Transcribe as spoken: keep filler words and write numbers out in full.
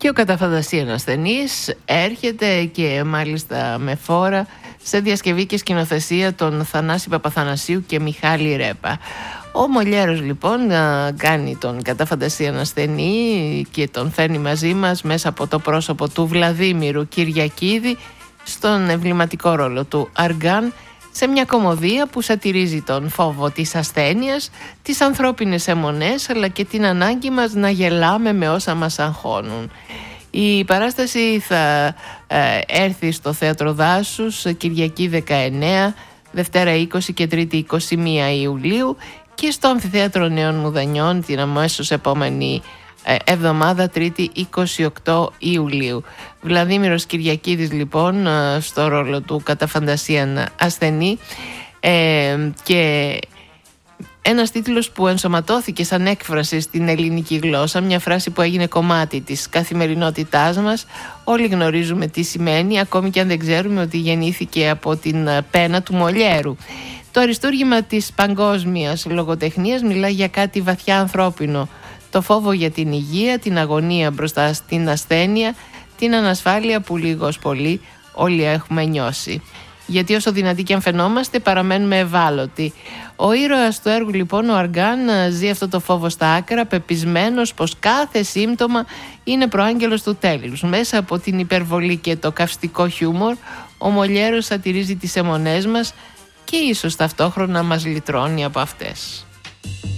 Και ο κατά φαντασίαν ασθενής έρχεται και μάλιστα με φόρα σε διασκευή και σκηνοθεσία των Θανάση Παπαθανασίου και Μιχάλη Ρέπα. Ο Μολιέρος λοιπόν κάνει τον κατά φαντασίαν ασθενή και τον φέρνει μαζί μας μέσα από το πρόσωπο του Βλαδίμηρου Κυριακίδη στον εμβληματικό ρόλο του Αργάν, σε μια κωμωδία που σατυρίζει τον φόβο της ασθένειας, τις ανθρώπινες αιμονές, αλλά και την ανάγκη μας να γελάμε με όσα μας αγχώνουν. Η παράσταση θα ε, έρθει στο Θέατρο Δάσους Κυριακή δεκαεννέα, Δευτέρα είκοσι και Τρίτη είκοσι μία Ιουλίου και στο Αμφιθέατρο Νέων Μουδανιών την αμέσως επόμενη εβδομάδα, Τρίτη είκοσι οκτώ Ιουλίου. Βλαδίμηρος Κυριακίδης λοιπόν στο ρόλο του κατά φαντασίαν ασθενή, ε, και ένας τίτλος που ενσωματώθηκε σαν έκφραση στην ελληνική γλώσσα, μια φράση που έγινε κομμάτι της καθημερινότητάς μας. Όλοι γνωρίζουμε τι σημαίνει, ακόμη και αν δεν ξέρουμε ότι γεννήθηκε από την πένα του Μολιέρου. Το αριστούργημα της παγκόσμιας λογοτεχνίας μιλά για κάτι βαθιά ανθρώπινο. Το φόβο για την υγεία, την αγωνία μπροστά στην ασθένεια, την ανασφάλεια που λίγος πολύ όλοι έχουμε νιώσει. Γιατί όσο δυνατοί και αν φαινόμαστε παραμένουμε ευάλωτοι. Ο ήρωας του έργου λοιπόν, ο Αργάν, ζει αυτό το φόβο στα άκρα, πεπισμένος πως κάθε σύμπτωμα είναι προάγγελος του τέλους. Μέσα από την υπερβολή και το καυστικό χιούμορ, ο Μολιέρος σατυρίζει τις αιμονές μας και ίσως ταυτόχρονα μας λυτρώνει από αυτές.